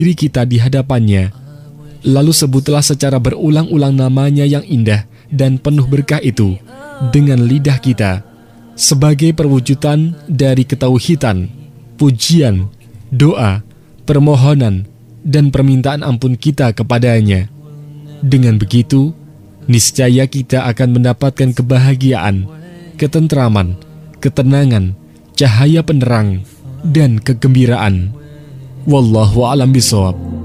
diri kita di hadapannya. Lalu sebutlah secara berulang-ulang namanya yang indah dan penuh berkah itu dengan lidah kita, sebagai perwujudan dari ketauhidan, pujian, doa, permohonan, dan permintaan ampun kita kepadanya. Dengan begitu, niscaya kita akan mendapatkan kebahagiaan, ketentraman, ketenangan, cahaya penerang, dan kegembiraan. Wallahu a'lam bishawab.